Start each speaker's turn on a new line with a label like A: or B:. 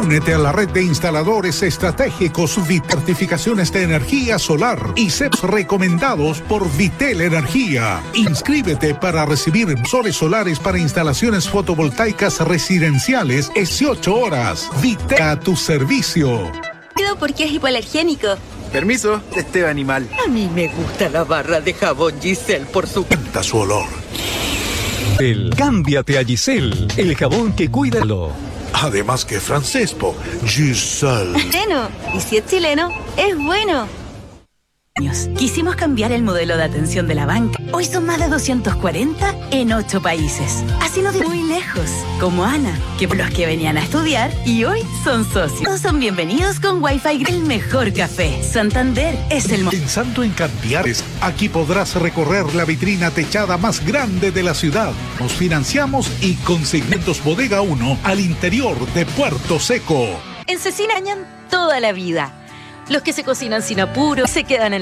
A: Únete a la red de instaladores estratégicos certificaciones de energía solar y CEPs recomendados por Vitel Energía. Inscríbete para recibir soles solares para instalaciones fotovoltaicas residenciales 18 horas. Vitel a tu servicio.
B: Porque es hipoalergénico.
C: Permiso, testeo animal.
D: A mí me gusta la barra de jabón Giselle por su...
A: Canta su olor.
E: Cámbiate a Giselle, el jabón que cuídalo.
A: Además que Francesco, Giselle.
B: Chileno. Y si es chileno, es bueno.
F: Quisimos cambiar el modelo de atención de la banca. Hoy son más de 240 en 8 países. Así nos dio muy lejos, como Ana, que por los que venían a estudiar y hoy son socios. Todos son bienvenidos con Wi-Fi, el mejor café. Santander es el...
A: Pensando en cambiares, aquí podrás recorrer la vitrina techada más grande de la ciudad. Nos financiamos y consignamos Bodega 1 al interior de Puerto Seco.
F: En Cecina añan toda la vida. Los que se cocinan sin apuro se quedan en